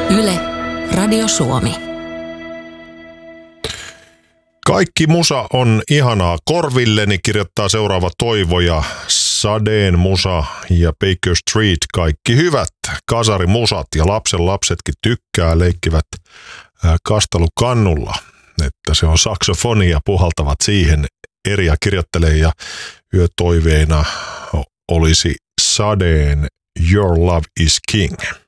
Yle, Radio Suomi. Kaikki musa on ihanaa korvilleni, kirjoittaa seuraava Toivo, ja Sadeen musa ja Baker Street, kaikki hyvät kasarimusat, ja lapsen lapsetkin tykkää, leikkivät kastelukannulla, että se on saksofoni ja puhaltavat siihen. Erja kirjoittelee, ja yötoiveena olisi Sadeen Your Love is King.